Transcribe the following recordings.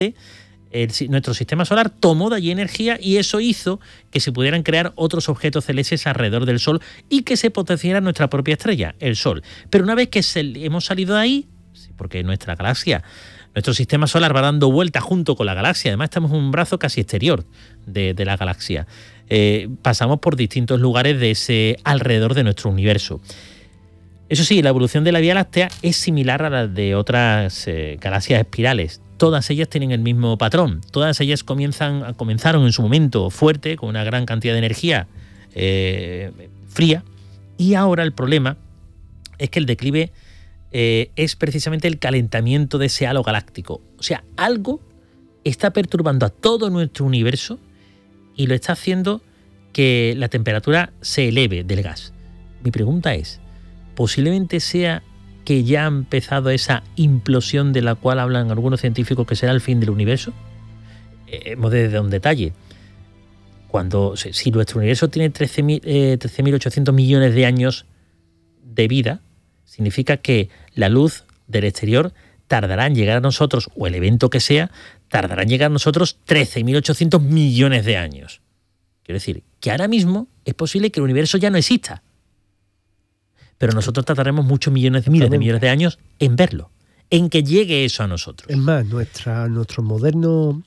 nuestro sistema solar tomó de allí energía y eso hizo que se pudieran crear otros objetos celestes alrededor del Sol y que se potenciara nuestra propia estrella, el Sol. Pero una vez que hemos salido de ahí, porque nuestra galaxia, nuestro sistema solar va dando vueltas junto con la galaxia, además estamos en un brazo casi exterior de la galaxia, pasamos por distintos lugares de ese alrededor de nuestro universo. Eso sí, la evolución de la Vía Láctea es similar a la de otras galaxias espirales. Todas ellas tienen el mismo patrón. Todas ellas comenzaron en su momento fuerte, con una gran cantidad de energía fría. Y ahora el problema es que el declive es precisamente el calentamiento de ese halo galáctico. O sea, algo está perturbando a todo nuestro universo y lo está haciendo que la temperatura se eleve del gas. Mi pregunta es, posiblemente sea que ya ha empezado esa implosión de la cual hablan algunos científicos que será el fin del universo. Hemos de dar un detalle. Si nuestro universo tiene 13.800 millones de años de vida, significa que la luz del exterior tardará en llegar a nosotros, o el evento que sea, tardará en llegar a nosotros 13.800 millones de años. Quiero decir, que ahora mismo es posible que el universo ya no exista. Pero nosotros tardaremos muchos miles de millones de años en verlo, en que llegue eso a nosotros. Es más, nuestro moderno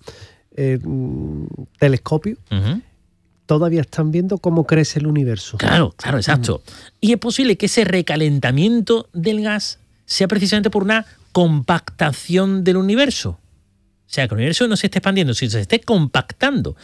telescopio todavía están viendo cómo crece el universo. Claro, exacto. Y es posible que ese recalentamiento del gas sea precisamente por una compactación del universo. O sea, que el universo no se esté expandiendo, sino se esté compactando.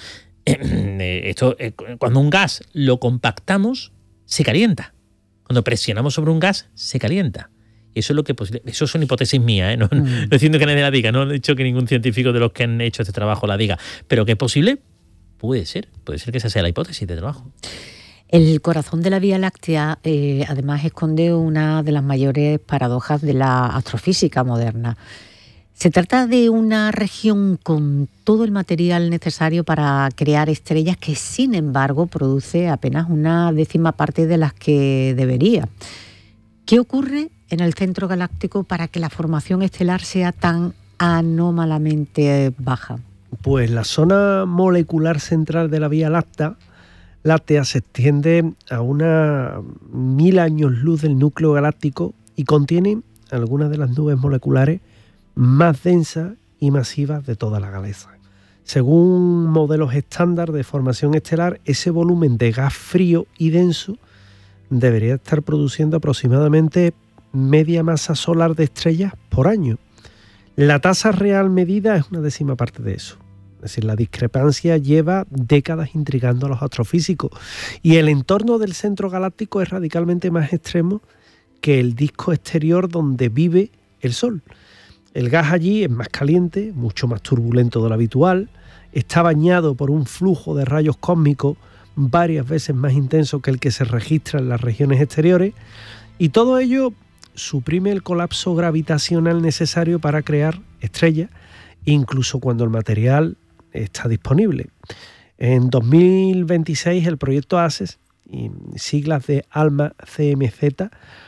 Cuando un gas lo compactamos, se calienta. Cuando presionamos sobre un gas, se calienta. Y eso es lo que eso son hipótesis mías, ¿eh? No estoy diciendo que nadie la diga, no he dicho que ningún científico de los que han hecho este trabajo la diga. Pero que es posible, puede ser que esa sea la hipótesis de trabajo. El corazón de la Vía Láctea, además, esconde una de las mayores paradojas de la astrofísica moderna. Se trata de una región con todo el material necesario para crear estrellas que, sin embargo, produce apenas una décima parte de las que debería. ¿Qué ocurre en el centro galáctico para que la formación estelar sea tan anómalamente baja? Pues la zona molecular central de la Vía Láctea se extiende a unas 1000 años luz del núcleo galáctico y contiene algunas de las nubes moleculares más densas y masivas de toda la galaxia. Según modelos estándar de formación estelar, ese volumen de gas frío y denso debería estar produciendo aproximadamente media masa solar de estrellas por año. La tasa real medida es una décima parte de eso. Es decir, la discrepancia lleva décadas intrigando a los astrofísicos y el entorno del centro galáctico es radicalmente más extremo que el disco exterior donde vive el Sol. El gas allí es más caliente, mucho más turbulento de lo habitual, está bañado por un flujo de rayos cósmicos varias veces más intenso que el que se registra en las regiones exteriores, y todo ello suprime el colapso gravitacional necesario para crear estrellas, incluso cuando el material está disponible. En 2026 el proyecto ACES, siglas de ALMA CMZ,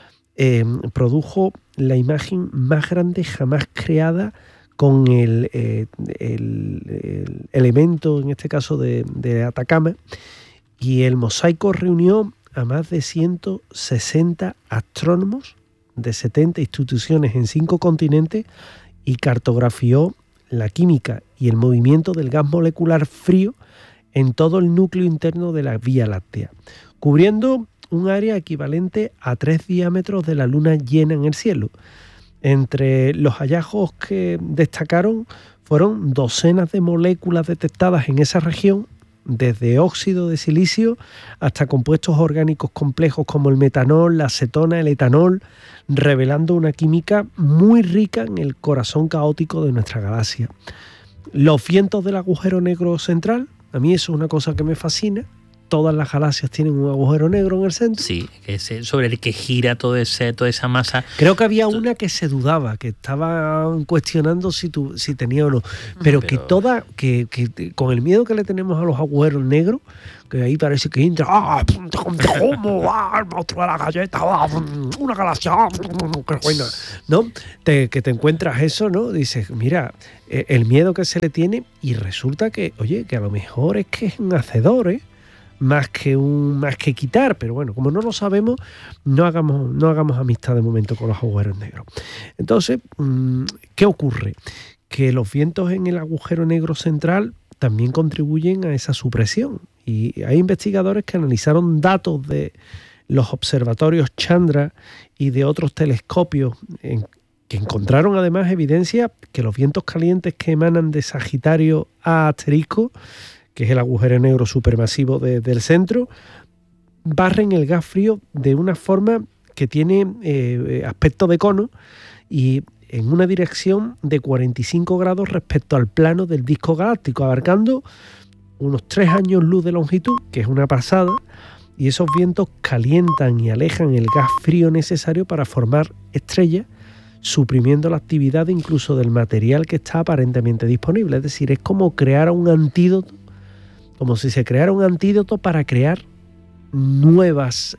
produjo la imagen más grande jamás creada con el elemento, en este caso de Atacama, y el mosaico reunió a más de 160 astrónomos de 70 instituciones en 5 continentes y cartografió la química y el movimiento del gas molecular frío en todo el núcleo interno de la Vía Láctea, cubriendo un área equivalente a 3 diámetros de la luna llena en el cielo. Entre los hallazgos que destacaron fueron docenas de moléculas detectadas en esa región, desde óxido de silicio hasta compuestos orgánicos complejos como el metanol, la acetona, el etanol, revelando una química muy rica en el corazón caótico de nuestra galaxia. Los vientos del agujero negro central, a mí eso es una cosa que me fascina, todas las galaxias tienen un agujero negro en el centro. Sí, que es sobre el que gira toda esa masa. Creo que había una que se dudaba, que estaba cuestionando si tenía o no. Pero que con el miedo que le tenemos a los agujeros negros, que ahí parece que entra, el monstruo de la galleta, una galaxia, qué buena, ¿no? Que te encuentras eso, ¿no? Dices, mira, el miedo que se le tiene, y resulta que, oye, que a lo mejor es que es un hacedor, más que quitar, pero bueno, como no lo sabemos, no hagamos amistad de momento con los agujeros negros. Entonces, ¿qué ocurre? Que los vientos en el agujero negro central también contribuyen a esa supresión, y hay investigadores que analizaron datos de los observatorios Chandra y de otros telescopios que encontraron además evidencia que los vientos calientes que emanan de Sagitario A asterisco, que es el agujero negro supermasivo del centro, barren el gas frío de una forma que tiene aspecto de cono y en una dirección de 45 grados respecto al plano del disco galáctico, abarcando unos 3 años luz de longitud, que es una pasada, y esos vientos calientan y alejan el gas frío necesario para formar estrellas, suprimiendo la actividad incluso del material que está aparentemente disponible. Es decir, es como crear un antídoto, como si se creara un antídoto para crear nuevos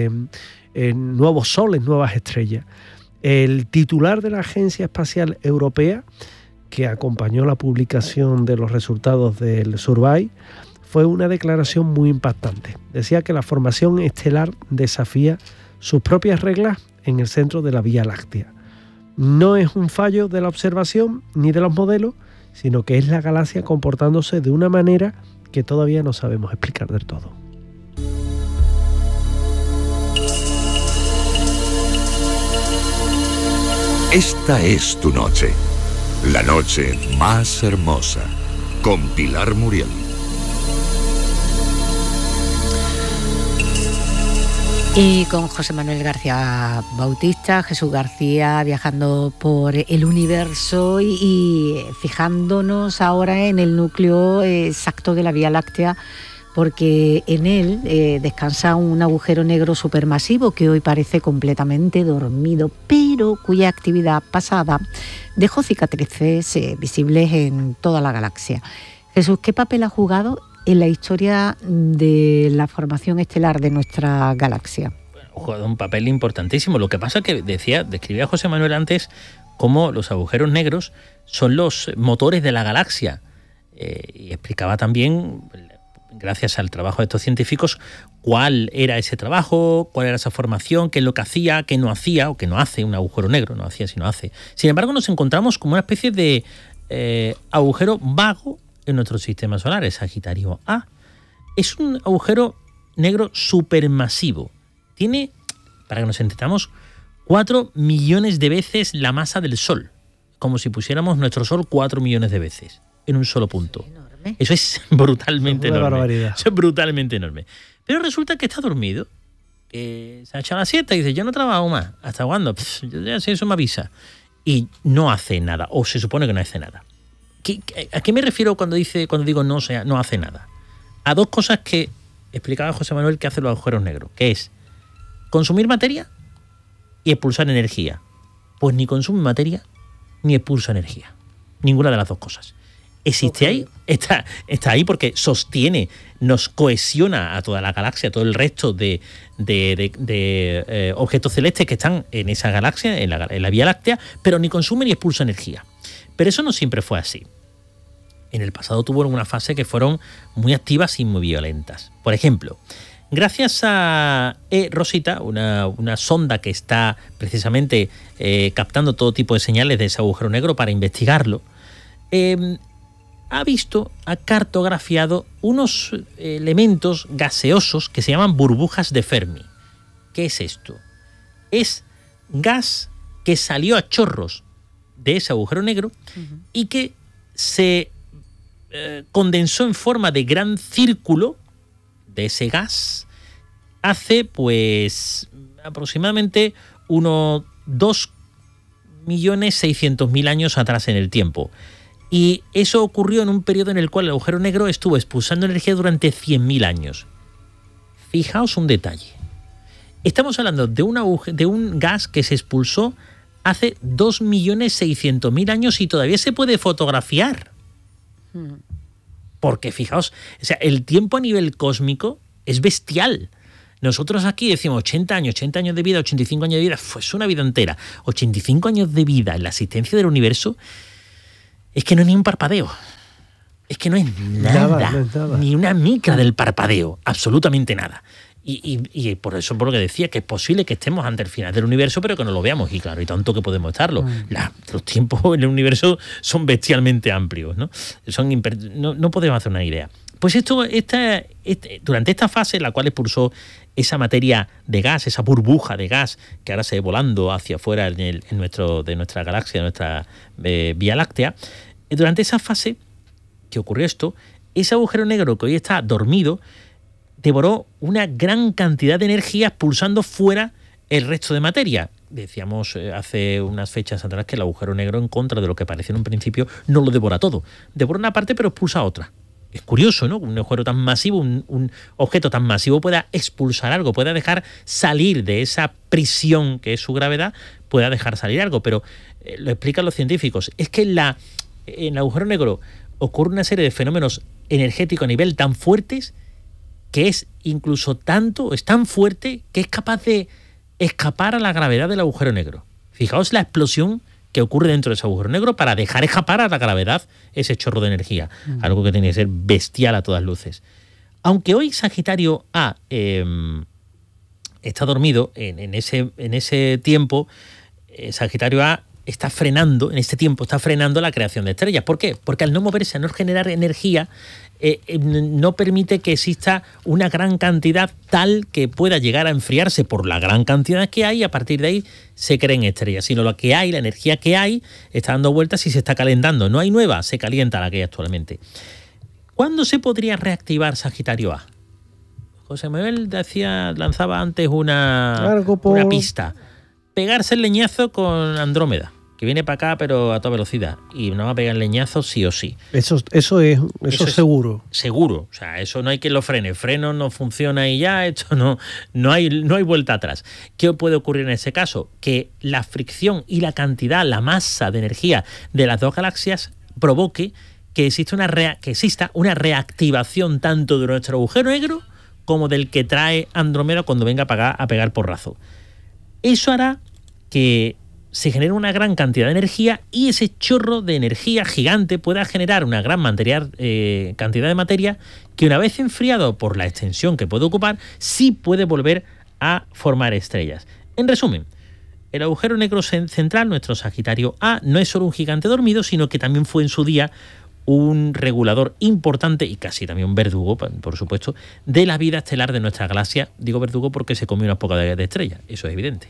soles, nuevas estrellas. El titular de la Agencia Espacial Europea, que acompañó la publicación de los resultados del Survey, fue una declaración muy impactante. Decía que la formación estelar desafía sus propias reglas en el centro de la Vía Láctea. No es un fallo de la observación ni de los modelos, sino que es la galaxia comportándose de una manera que todavía no sabemos explicar del todo. Esta es tu noche, la noche más hermosa, con Pilar Muriel. Y con José Manuel García Bautista, Jesús García, viajando por el universo y fijándonos ahora en el núcleo exacto de la Vía Láctea, porque en él descansa un agujero negro supermasivo que hoy parece completamente dormido, pero cuya actividad pasada dejó cicatrices visibles en toda la galaxia. Jesús, ¿qué papel ha jugado en la historia de la formación estelar de nuestra galaxia? Ha jugado un papel importantísimo. Lo que pasa es que describía José Manuel antes cómo los agujeros negros son los motores de la galaxia. Y explicaba también, gracias al trabajo de estos científicos, cuál era ese trabajo, cuál era esa formación, qué es lo que hacía, qué no hacía, o que no hace un agujero negro, no hacía sino hace. Sin embargo, nos encontramos como una especie de agujero vago en nuestro sistema solar, el Sagitario A. Es un agujero negro supermasivo. Tiene, para que nos entendamos, 4 millones de veces la masa del Sol. Como si pusiéramos nuestro Sol 4 millones de veces en un solo punto. Eso es brutalmente enorme. Barbaridad. Eso es brutalmente enorme. Pero resulta que está dormido. Se ha echado la siesta y dice, yo no trabajo más. ¿Hasta cuándo? Ya si eso me avisa. Y no hace nada, o se supone que no hace nada. ¿A qué me refiero cuando digo no hace nada? A dos cosas que explicaba José Manuel que hacen los agujeros negros, que es consumir materia y expulsar energía. Pues ni consume materia ni expulsa energía. Ninguna de las dos cosas. Existe ahí, está ahí porque sostiene, nos cohesiona a toda la galaxia, a todo el resto de objetos celestes que están en esa galaxia, en la Vía Láctea, pero ni consume ni expulsa energía. Pero eso no siempre fue así. En el pasado tuvo una fase que fueron muy activas y muy violentas. Por ejemplo, gracias a Rosita, una sonda que está precisamente captando todo tipo de señales de ese agujero negro para investigarlo, ha cartografiado unos elementos gaseosos que se llaman burbujas de Fermi. ¿Qué es esto? Es gas que salió a chorros de ese agujero negro y que se condensó en forma de gran círculo de ese gas hace pues aproximadamente unos 2.600.000 años atrás en el tiempo. Y eso ocurrió en un periodo en el cual el agujero negro estuvo expulsando energía durante 100.000 años. fijaos un detalle. Estamos hablando de un gas que se expulsó hace 2.600.000 años y todavía se puede fotografiar. Porque fijaos, o sea, el tiempo a nivel cósmico es bestial. Nosotros aquí decimos 80 años de vida, 85 años de vida, es una vida entera. 85 años de vida en la existencia del universo es que no es ni un parpadeo. Es que no es nada, ni una mica del parpadeo, absolutamente nada. Y por eso, por lo que decía, que es posible que estemos ante el final del universo, pero que no lo veamos. Y claro, y tanto que podemos estarlo. Los tiempos en el universo son bestialmente amplios, ¿no? No podemos hacer una idea. Pues durante esta fase en la cual expulsó esa materia de gas, esa burbuja de gas que ahora se ve volando hacia afuera de nuestra galaxia, de nuestra Vía Láctea, durante esa fase que ocurrió esto, ese agujero negro que hoy está dormido devoró una gran cantidad de energía expulsando fuera el resto de materia. Decíamos hace unas fechas atrás que el agujero negro, en contra de lo que parecía en un principio, no lo devora todo. Devora una parte pero expulsa otra. Es curioso, ¿no? Un agujero tan masivo, un objeto tan masivo pueda expulsar algo, pueda dejar salir de esa prisión que es su gravedad, pueda dejar salir algo. Pero lo explican los científicos. Es que en el agujero negro ocurre una serie de fenómenos energéticos a nivel tan fuertes que es tan fuerte que es capaz de escapar a la gravedad del agujero negro. Fijaos la explosión que ocurre dentro de ese agujero negro para dejar escapar a la gravedad ese chorro de energía. Algo que tiene que ser bestial a todas luces. Aunque hoy Sagitario A está dormido, en ese tiempo Sagitario A está frenando la creación de estrellas. ¿Por qué? Porque al no moverse, al no generar energía, no permite que exista una gran cantidad tal que pueda llegar a enfriarse por la gran cantidad que hay y a partir de ahí se creen estrellas. Sino lo que hay, la energía que hay, está dando vueltas y se está calentando. No hay nueva, se calienta la que hay actualmente. ¿Cuándo se podría reactivar Sagitario A? José Manuel lanzaba antes una pista. Pegarse el leñazo con Andrómeda, que viene para acá pero a toda velocidad y no va a pegar el leñazo sí o sí. Eso es seguro. Seguro, o sea, eso no hay quien lo frene. El freno no funciona y ya, esto no hay vuelta atrás. ¿Qué puede ocurrir en ese caso? Que la fricción y la cantidad, la masa de energía de las dos galaxias provoque que exista una reactivación tanto de nuestro agujero negro como del que trae Andrómeda cuando venga a pegar porrazo. Eso hará que se genera una gran cantidad de energía y ese chorro de energía gigante pueda generar una gran cantidad de materia que, una vez enfriado por la extensión que puede ocupar, sí puede volver a formar estrellas. En resumen, el agujero negro central, nuestro Sagitario A, no es solo un gigante dormido, sino que también fue en su día un regulador importante y casi también un verdugo, por supuesto, de la vida estelar de nuestra galaxia. Digo verdugo porque se comió unas pocas de estrellas, eso es evidente.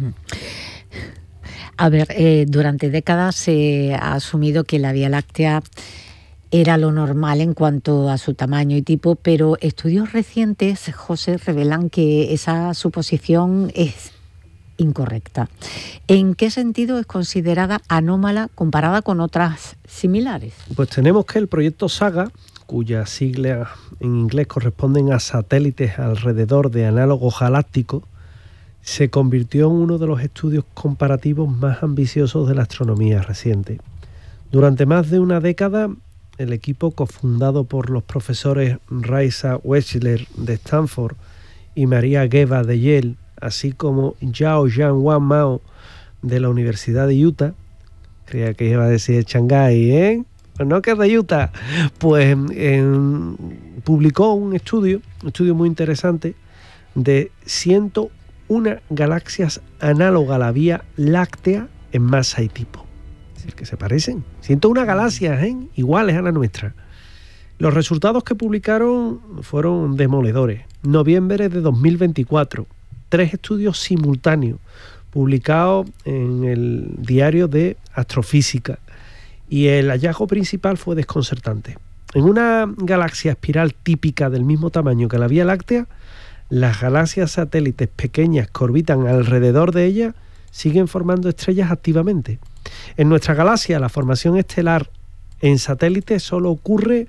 A ver, durante décadas se ha asumido que la Vía Láctea era lo normal en cuanto a su tamaño y tipo, pero estudios recientes, José, revelan que esa suposición es incorrecta. ¿En qué sentido es considerada anómala comparada con otras similares? Pues tenemos que el proyecto SAGA, cuyas siglas en inglés corresponden a satélites alrededor de análogos galácticos, se convirtió en uno de los estudios comparativos más ambiciosos de la astronomía reciente. Durante más de una década, el equipo cofundado por los profesores Raisa Wechsler de Stanford y María Geva de Yale, así como Yao Zhang Wan Mao de la Universidad de Utah, creía que iba a decir Shanghái, pues no, que es de Utah, pues publicó un estudio muy interesante de 101 galaxias análogas a la Vía Láctea en masa y tipo. Es decir, que se parecen. 101 galaxias iguales a la nuestra. Los resultados que publicaron fueron demoledores. Noviembre de 2024. 3 estudios simultáneos publicados en el diario de Astrofísica. Y el hallazgo principal fue desconcertante. En una galaxia espiral típica del mismo tamaño que la Vía Láctea, las galaxias satélites pequeñas que orbitan alrededor de ella siguen formando estrellas activamente. En nuestra galaxia, la formación estelar en satélites solo ocurre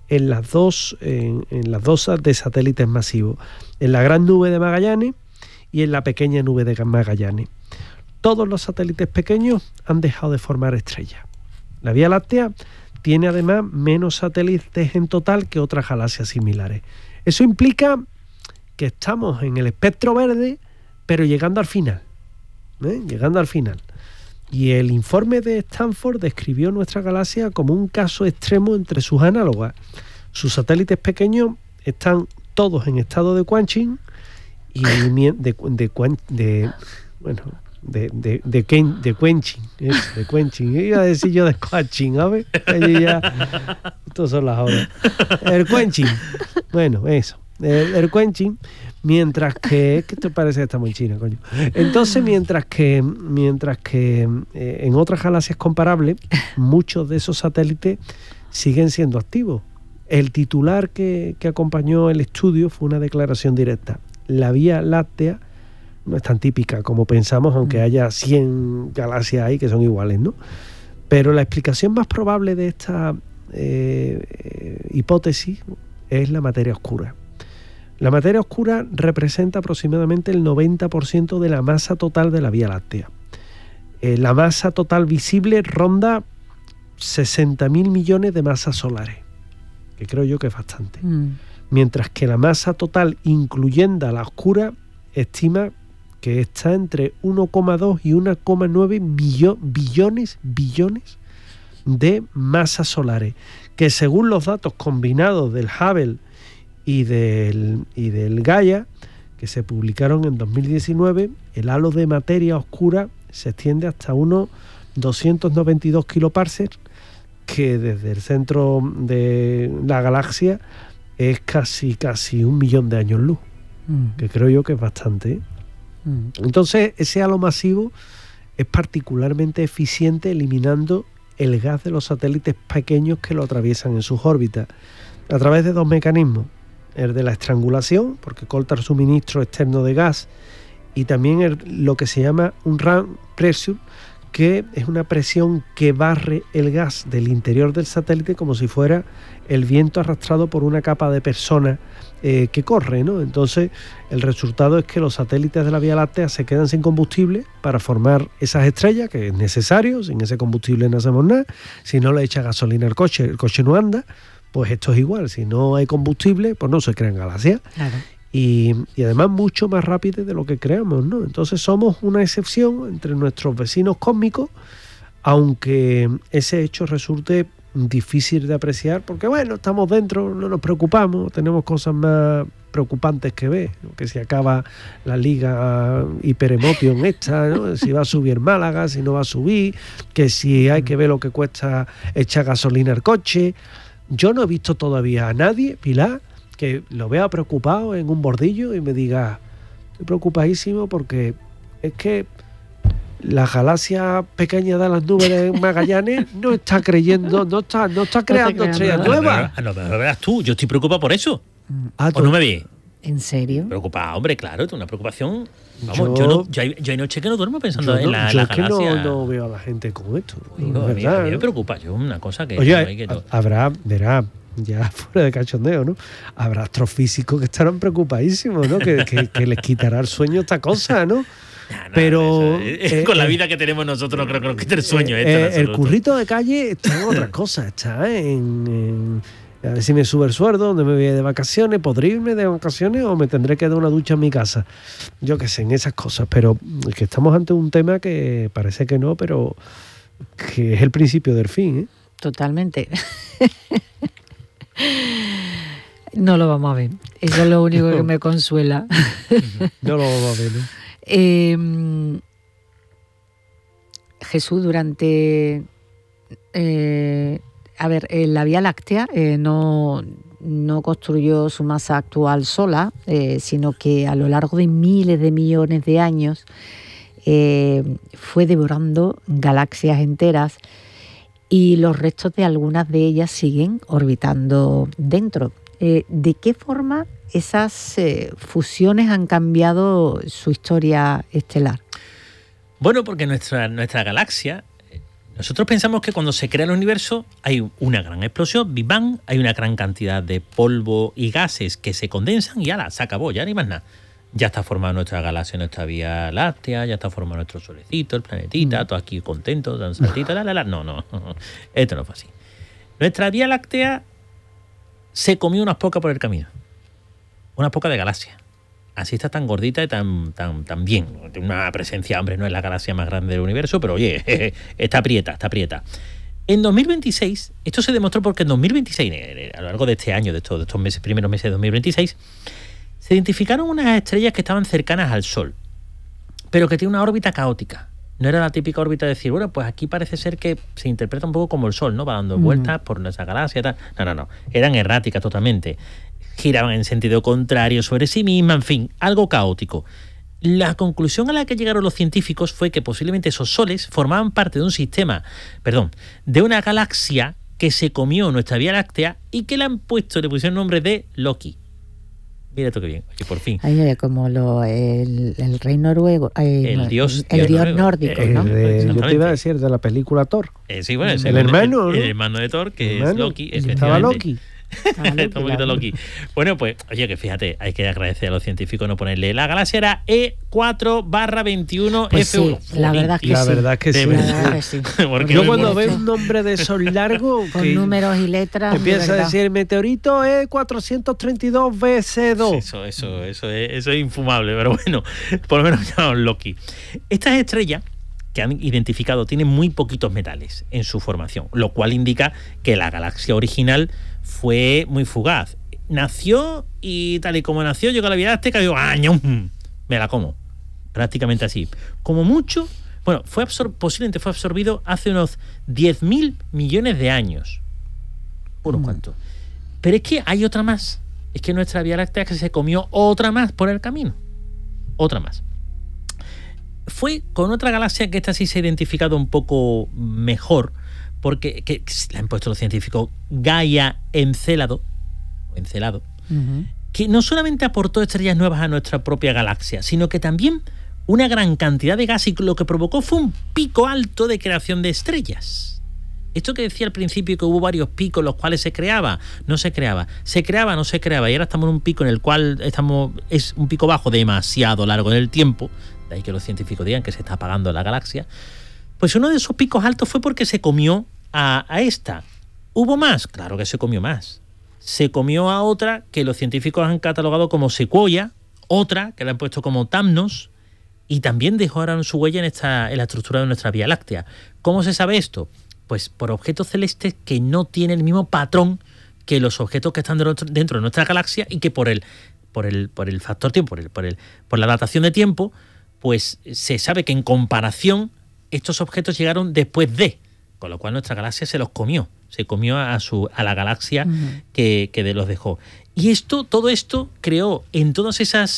en las dos de satélites masivos, en la gran nube de Magallanes y en la pequeña nube de Magallanes. Todos los satélites pequeños han dejado de formar estrellas. La Vía Láctea tiene además menos satélites en total que otras galaxias similares. Eso implica que estamos en el espectro verde, pero llegando al final. Llegando al final. Y el informe de Stanford describió nuestra galaxia como un caso extremo entre sus análogas. Sus satélites pequeños están todos en estado de quenching y de quenching. Iba a decir yo de quenching, ¿sabes? Estos son las horas. El quenching. Bueno, eso. El quenching. Mientras que esto parece que está muy china, coño. Entonces, mientras que en otras galaxias comparables, muchos de esos satélites siguen siendo activos. El titular que acompañó el estudio fue una declaración directa. La Vía Láctea no es tan típica como pensamos, aunque haya 100 galaxias ahí que son iguales, ¿no? Pero la explicación más probable de esta hipótesis es la materia oscura. La materia oscura representa aproximadamente el 90% de la masa total de la Vía Láctea. La masa total visible ronda 60.000 millones de masas solares, que creo yo que es bastante. Mientras que la masa total, incluyendo a la oscura, estima que está entre 1,2 y 1,9 billones de masas solares, que según los datos combinados del Hubble y del Gaia, que se publicaron en 2019, el halo de materia oscura se extiende hasta unos 292 kiloparsecs, que desde el centro de la galaxia es casi 1 millón de años luz, que creo yo que es bastante, ¿eh? Entonces, ese halo masivo es particularmente eficiente eliminando el gas de los satélites pequeños que lo atraviesan en sus órbitas, a través de dos mecanismos: el de la estrangulación, porque corta el suministro externo de gas, y también lo que se llama un ram pressure, que es una presión que barre el gas del interior del satélite como si fuera el viento arrastrado por una capa de persona que corre, ¿no? Entonces, el resultado es que los satélites de la Vía Láctea se quedan sin combustible para formar esas estrellas, que es necesario. Sin ese combustible no hacemos nada. Si no le echa gasolina al coche, el coche no anda. Pues esto es igual, si no hay combustible, pues no se crean galaxias. Claro. Y además mucho más rápido de lo que creamos, ¿no? Entonces somos una excepción entre nuestros vecinos cósmicos, aunque ese hecho resulte difícil de apreciar, porque bueno, estamos dentro, no nos preocupamos, tenemos cosas más preocupantes que ver, ¿no? Que si acaba la liga Hyper-Emotion esta, ¿no? Si va a subir Málaga, si no va a subir, que si hay que ver lo que cuesta echar gasolina al coche. Yo no he visto todavía a nadie, Pilar, que lo vea preocupado en un bordillo y me diga: estoy preocupadísimo porque es que la galaxia pequeña de las nubes de Magallanes no está creyendo, no está creando estrellas nuevas. No me verás tú, yo estoy preocupado por eso. ¿O no me ves? ¿En serio? Preocupado, hombre, claro, es una preocupación. Vamos, yo hay noches que no duermo pensando en la galaxia. Yo es que no veo a la gente con esto. Digo, a mí me preocupa, yo una cosa que... Oye, verá, ya fuera de cachondeo, ¿no? Habrá astrofísicos que estarán preocupadísimos, ¿no? Que les quitará el sueño esta cosa, ¿no? Pero con la vida que tenemos nosotros no creo que nos quite el sueño. El currito de calle está en otras cosas, está en a ver si me sube el sueldo, donde me voy de vacaciones, podré irme de vacaciones o me tendré que dar una ducha en mi casa. Yo qué sé, en esas cosas, pero es que estamos ante un tema que parece que no, pero que es el principio del fin, ¿eh? Totalmente. No lo vamos a ver. Eso es lo único que me consuela. No lo vamos a ver, ¿no? Jesús, durante la Vía Láctea no construyó su masa actual sola, sino que a lo largo de miles de millones de años fue devorando galaxias enteras, y los restos de algunas de ellas siguen orbitando dentro. ¿De qué forma esas fusiones han cambiado su historia estelar? Bueno, porque nuestra galaxia, Nosotros pensamos que cuando se crea el universo hay una gran explosión, Big Bang, hay una gran cantidad de polvo y gases que se condensan y ¡ala! Se acabó, ya no hay más nada. Ya está formada nuestra galaxia, nuestra Vía Láctea, ya está formado nuestro solecito, el planetita, todo aquí contento, dan saltito, No. Esto no fue así. Nuestra Vía Láctea se comió unas pocas por el camino. Unas pocas de galaxias. Así está tan gordita y tan bien. Tiene una presencia, hombre, no es la galaxia más grande del universo, pero oye, está aprieta. En 2026, esto se demostró porque en 2026, a lo largo de este año, de estos primeros meses de 2026, se identificaron unas estrellas que estaban cercanas al Sol, pero que tienen una órbita caótica. No era la típica órbita de decir, bueno, pues aquí parece ser que se interpreta un poco como el Sol, ¿no? Va dando vueltas por nuestra galaxia y tal. No. Eran erráticas totalmente. Giraban en sentido contrario sobre sí mismas, en fin, algo caótico. La conclusión a la que llegaron los científicos fue que posiblemente esos soles formaban parte de un sistema, de una galaxia que se comió nuestra Vía Láctea y que le pusieron nombre de Loki. Mira tú qué bien, oye, por fin. Ay, como el rey noruego, el dios nórdico, ¿no? Yo te iba a decir de la película Thor. Sí, bueno, es el hermano, ¿no? El hermano de Thor, que es Loki. Estaba Loki. Está un poquito Loki. Bueno, pues, oye, que fíjate, hay que agradecer a los científicos no ponerle. La galaxia era E4/21 pues F1. Sí, la verdad que sí. Yo cuando veo un nombre de esos largo con números y letras, empieza a decir meteorito E432BC2. Eso es infumable, pero bueno, por lo menos llamamos Loki. Estas estrellas que han identificado tienen muy poquitos metales en su formación, lo cual indica que la galaxia original fue muy fugaz. Nació y tal y como nació, llegó a la Vía Láctea y digo, me la como. Prácticamente así. Como mucho, bueno, posiblemente fue absorbido hace unos 10.000 millones de años. Unos cuantos. Pero es que hay otra más. Es que nuestra Vía Láctea que se comió otra más por el camino. Otra más. Fue con otra galaxia que esta sí se ha identificado un poco mejor, porque que le han puesto los científicos Gaia Encelado, que no solamente aportó estrellas nuevas a nuestra propia galaxia, sino que también una gran cantidad de gas, y lo que provocó fue un pico alto de creación de estrellas. Esto que decía al principio, que hubo varios picos los cuales se creaba, no se creaba, y ahora estamos en un pico en el cual es un pico bajo demasiado largo en el tiempo, de ahí que los científicos digan que se está apagando la galaxia. Pues uno de esos picos altos fue porque se comió a esta. ¿Hubo más? Claro que se comió más. Se comió a otra que los científicos han catalogado como Sequoia, otra que le han puesto como Thamnos, y también dejaron su huella en la estructura de nuestra Vía Láctea. ¿Cómo se sabe esto? Pues por objetos celestes que no tienen el mismo patrón que los objetos que están dentro de nuestra galaxia, y que por el factor tiempo, por la datación de tiempo, pues se sabe que en comparación estos objetos llegaron después de, con lo cual nuestra galaxia se los comió, a la galaxia que los dejó. Y todo esto creó en todos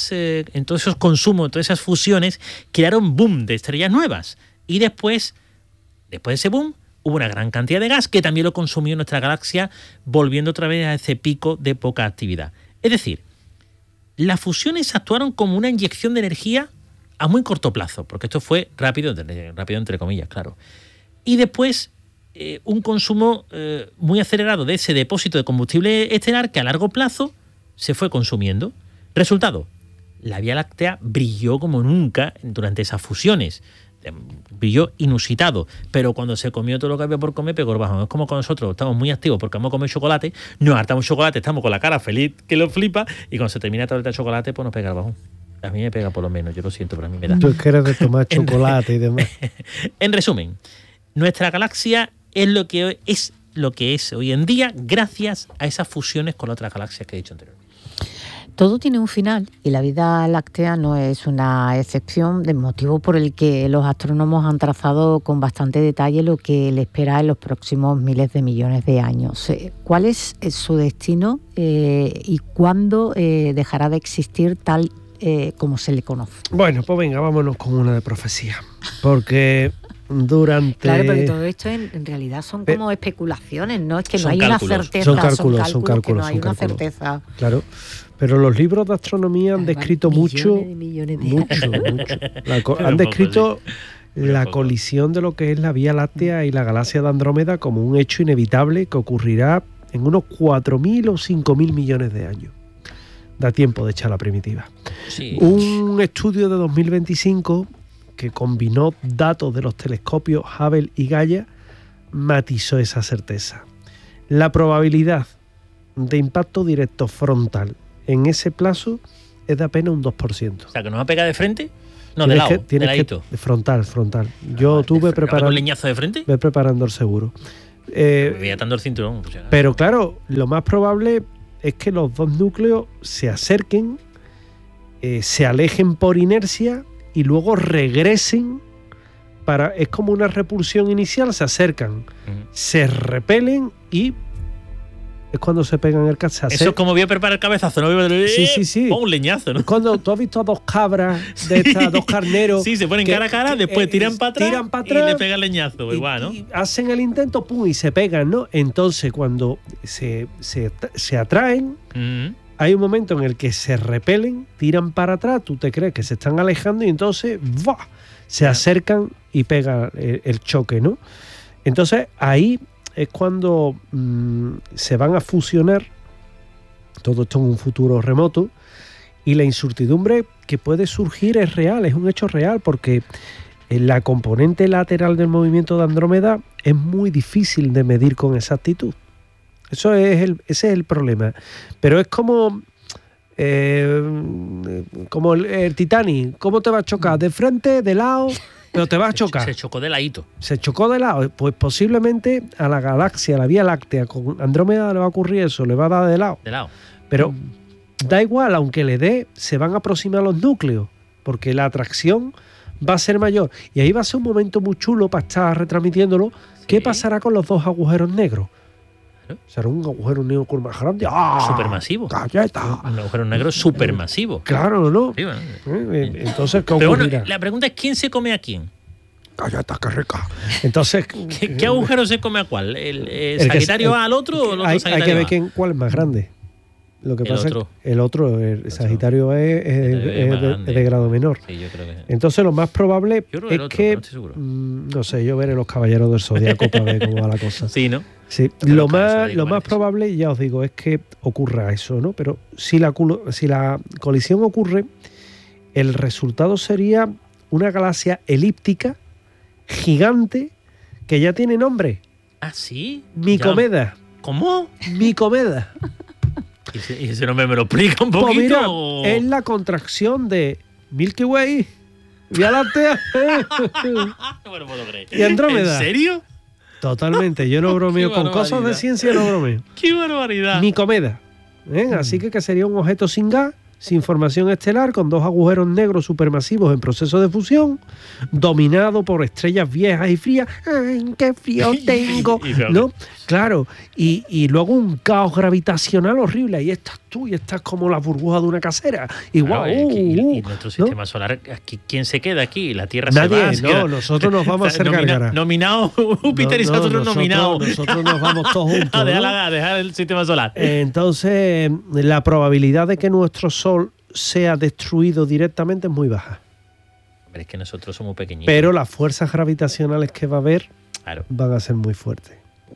esos consumos, en todas esas fusiones, crearon boom de estrellas nuevas. Y después de ese boom, hubo una gran cantidad de gas que también lo consumió nuestra galaxia, volviendo otra vez a ese pico de poca actividad. Es decir, las fusiones actuaron como una inyección de energía a muy corto plazo, porque esto fue rápido entre comillas, claro. Y después un consumo muy acelerado de ese depósito de combustible estelar que a largo plazo se fue consumiendo. Resultado, la Vía Láctea brilló como nunca durante esas fusiones. Brilló inusitado, pero cuando se comió todo lo que había por comer, pegó el bajón. Es como con nosotros, estamos muy activos porque vamos a comer chocolate, nos hartamos chocolate, estamos con la cara feliz que lo flipa, y cuando se termina todo el chocolate, pues nos pega el bajón. A mí me pega por lo menos, yo lo siento, pero a mí me da. Tú es que eres de tomar chocolate y demás. En resumen, nuestra galaxia es lo que es hoy en día gracias a esas fusiones con otras galaxias que he dicho anteriormente. Todo tiene un final y la Vía Láctea no es una excepción, del motivo por el que los astrónomos han trazado con bastante detalle lo que le espera en los próximos miles de millones de años. ¿Cuál es su destino y cuándo dejará de existir tal como se le conoce? Bueno, pues venga, vámonos con una de profecía, porque durante... Claro, pero todo esto en realidad son como especulaciones, ¿no? Es que no hay cálculos. Una certeza, son cálculos, que no hay una certeza. Claro, pero los libros de astronomía han descrito mucho. Millones de Han descrito la colisión de lo que es la Vía Láctea y la galaxia de Andrómeda como un hecho inevitable que ocurrirá en unos 4.000 o 5.000 millones de años. Da tiempo de echar la primitiva. Sí. Un estudio de 2025 que combinó datos de los telescopios Hubble y Gaia matizó esa certeza. La probabilidad de impacto directo frontal en ese plazo es de apenas un 2%. O sea, que nos va a pegar de frente. No, de lado, de ladito. Frontal. Yo tuve preparando... ¿Con leñazo de frente? Voy preparando el seguro. Me voy atando el cinturón. Pues pero claro, lo más probable es que los dos núcleos se acerquen, se alejen por inercia y luego regresen. Es como una repulsión inicial, se acercan, se repelen y es cuando se pegan el cachazo. Eso es como voy a preparar el cabezazo, ¿no? Sí. Un leñazo, ¿no? Es cuando tú has visto a dos cabras, de estas, dos carneros. Sí, se ponen cara a cara, después tiran para atrás y le pegan el leñazo, igual, ¿no? Y hacen el intento, pum, y se pegan, ¿no? Entonces, cuando se atraen, hay un momento en el que se repelen, tiran para atrás, tú te crees que se están alejando y entonces ¡buah!, se acercan y pega el choque, ¿no? Entonces, ahí es cuando se van a fusionar, todo esto en un futuro remoto, y la incertidumbre que puede surgir es real, es un hecho real, porque la componente lateral del movimiento de Andrómeda es muy difícil de medir con exactitud. Ese es el problema. Pero es como el Titanic. ¿Cómo te va a chocar? ¿De frente, de lado? Pero te va a chocar. Se chocó de ladito. Se chocó de lado. Pues posiblemente a la galaxia, a la Vía Láctea, con Andrómeda le va a ocurrir eso, le va a dar de lado. De lado. Pero da igual, aunque le dé, se van a aproximar los núcleos, porque la atracción va a ser mayor. Y ahí va a ser un momento muy chulo para estar retransmitiéndolo. Sí. ¿Qué pasará con los dos agujeros negros? Será un agujero negro más grande. ¡Ah! Supermasivo. ¡Galleta! Un agujero negro supermasivo. Claro, ¿no? Sí, bueno. Entonces, ¿qué ocurrirá? Pero bueno, la pregunta es: ¿quién se come a quién? Galleta, qué rica. Entonces, ¿Qué agujero se come a cuál? ¿El Sagitario va al otro o el otro Sagitario hay que ver cuál es más grande. Lo que pasa es que el Sagitario es de grado menor. Sí, yo creo que... Entonces lo más probable es que... No sé, yo veré los Caballeros del Zodiaco para ver cómo va la cosa. Sí, ¿no? Sí, lo más probable, ya os digo, es que ocurra eso, ¿no? Pero si la colisión ocurre, el resultado sería una galaxia elíptica, gigante, que ya tiene nombre. ¿Ah, sí? Micomeda. ¿Cómo? Micomeda. ¿Y ese nombre me lo explica un poquito? Pues mira, es la contracción de Milky Way, Vía Láctea no me lo puedo creer. Y Andrómeda. ¿En serio? Totalmente, yo no bromeo con cosas de ciencia, no bromeo. ¡Qué barbaridad! Micomeda. Así que sería un objeto sin gas, sin formación estelar, con dos agujeros negros supermasivos en proceso de fusión, dominado por estrellas viejas y frías. ¡Ay, qué frío tengo! ¿No? Claro. Y luego un caos gravitacional horrible. Ahí estás tú y estás como la burbuja de una casera. Igual. Y nuestro sistema solar, ¿quién se queda aquí? La Tierra Nadie, se va. No, nosotros nos vamos a hacer gárgaras. Nominado Júpiter y Saturno nominados. Nosotros nos vamos todos juntos. A dejar el sistema solar. Entonces, la probabilidad de que nuestro Sol sea destruido directamente es muy baja. Pero es que nosotros somos pequeñitos. Pero las fuerzas gravitacionales que va a haber van a ser muy fuertes.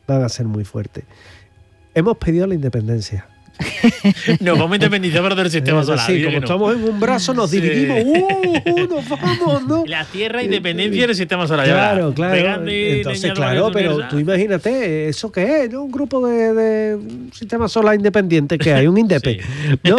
Hemos pedido la independencia. Nos vamos a independizar del sistema solar. Sí, como estamos en un brazo, nos dividimos. Nos vamos, ¿no? La Tierra, independencia del sistema solar. Claro. Entonces, pero tú imagínate, ¿eso qué es? ¿No? Un grupo de sistema solar independiente que hay, un INDEPE. Sí. No,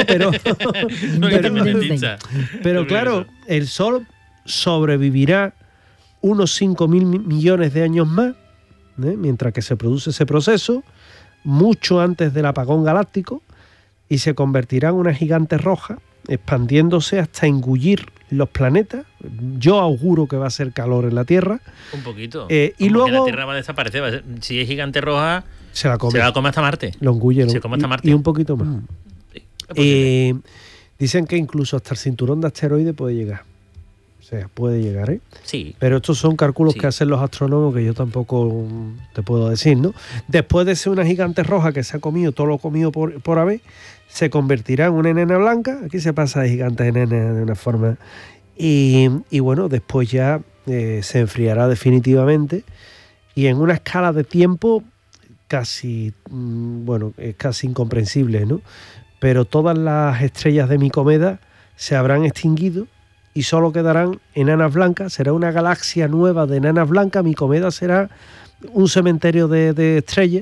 pero claro, el Sol sobrevivirá unos 5.000 millones de años más, mientras que se produce ese proceso, mucho antes del apagón galáctico, y se convertirá en una gigante roja, expandiéndose hasta engullir los planetas. Yo auguro que va a ser calor en la Tierra. Un poquito. Y luego la Tierra va a desaparecer. Si es gigante roja, se la come hasta Marte. Lo engulle. Se come hasta Marte. Y un poquito más. Dicen que incluso hasta el cinturón de asteroides puede llegar. O sea, puede llegar, ¿eh? Sí. Pero estos son cálculos que hacen los astrónomos que yo tampoco te puedo decir, ¿no? Después de ser una gigante roja que se ha comido todo lo comido por ave, se convertirá en una enana blanca. Aquí se pasa de gigante a enana de una forma. Y bueno, después ya se enfriará definitivamente, y en una escala de tiempo casi, es casi incomprensible, ¿no? Pero todas las estrellas de Micomeda se habrán extinguido y solo quedarán enanas blancas. Será una galaxia nueva de enanas blancas. Micomeda será un cementerio de estrellas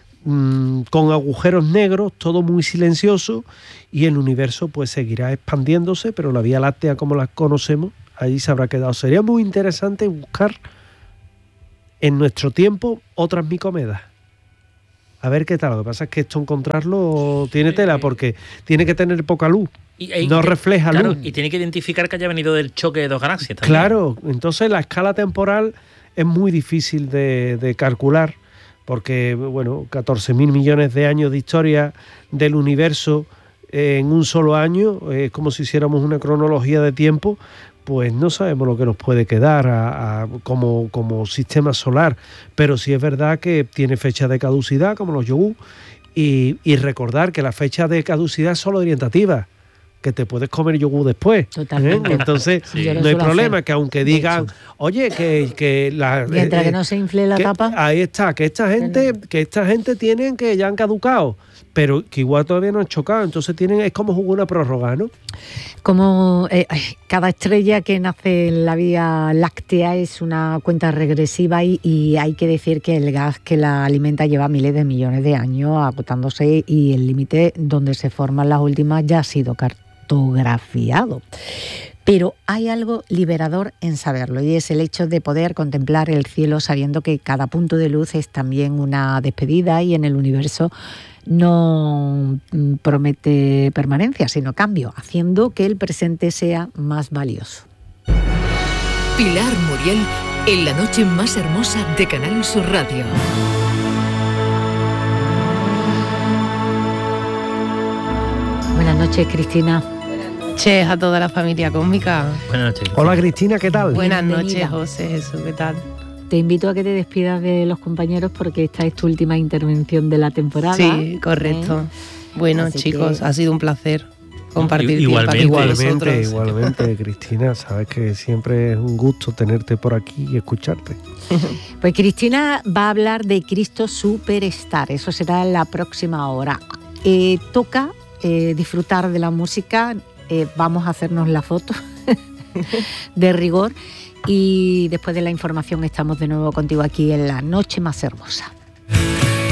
con agujeros negros, todo muy silencioso, y el universo pues seguirá expandiéndose, pero la Vía Láctea como la conocemos allí se habrá quedado. Sería muy interesante buscar en nuestro tiempo otras Micomedas. A ver qué tal. Lo que pasa es que esto encontrarlo tiene tela, porque tiene que tener poca luz. No refleja luz. Y tiene que identificar que haya venido del choque de dos galaxias también. Claro, entonces la escala temporal es muy difícil de calcular, porque 14.000 millones de años de historia del universo en un solo año, es como si hiciéramos una cronología de tiempo, pues no sabemos lo que nos puede quedar como sistema solar, pero sí es verdad que tiene fecha de caducidad, como los yogur, y recordar que la fecha de caducidad es solo orientativa, que te puedes comer yogur después. Totalmente. Entonces, no hay problema, que aunque digan, oye, que la... Mientras que no se infle la tapa. Ahí está, que esta gente tienen que ya han caducado, pero que igual todavía no han chocado, entonces es como jugar una prórroga, ¿no? Como cada estrella que nace en la Vía Láctea es una cuenta regresiva, y hay que decir que el gas que la alimenta lleva miles de millones de años agotándose, y el límite donde se forman las últimas ya ha sido cartografiado. Pero hay algo liberador en saberlo, y es el hecho de poder contemplar el cielo sabiendo que cada punto de luz es también una despedida, y en el universo no promete permanencia, sino cambio, haciendo que el presente sea más valioso. Pilar Muriel en la noche más hermosa de Canal Sur Radio. Buenas noches, Cristina. Buenas noches a toda la familia cósmica. Buenas noches. Hola, Cristina, ¿qué tal? Buenas Bienvenida. noches, José Jesús, ¿qué tal? Te invito a que te despidas de los compañeros, porque esta es tu última intervención de la temporada. Sí, correcto. Bueno, Así chicos, que... ha sido un placer compartir Igualmente, tiempo aquí con vosotros. Igualmente, Cristina, sabes que siempre es un gusto tenerte por aquí y escucharte. Pues Cristina va a hablar de Cristo Superstar, eso será la próxima hora. Toca disfrutar de la música, vamos a hacernos la foto de rigor, y después de la información estamos de nuevo contigo aquí en La Noche Más Hermosa.